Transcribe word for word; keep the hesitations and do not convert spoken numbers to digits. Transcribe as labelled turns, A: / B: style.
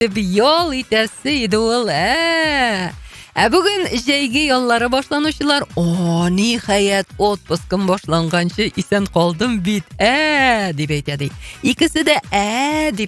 A: деп yol итәсе иде ул. Ә. Ә бүген җәйге яллары башланучылар, о, ниһаять отпускым башланганчы исән калдым бит. Ә, дип әйтә ди. Икесе дә ә дип